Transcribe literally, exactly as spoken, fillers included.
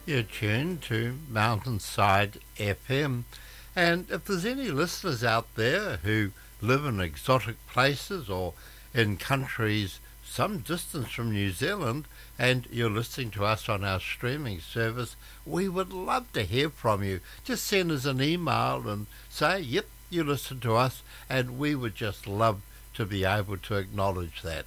You're tuned to Mountainside F M. And if there's any listeners out there who live in exotic places or in countries some distance from New Zealand and you're listening to us on our streaming service, we would love to hear from you. Just send us an email and say, yep, you listen to us, and we would just love to be able to acknowledge that.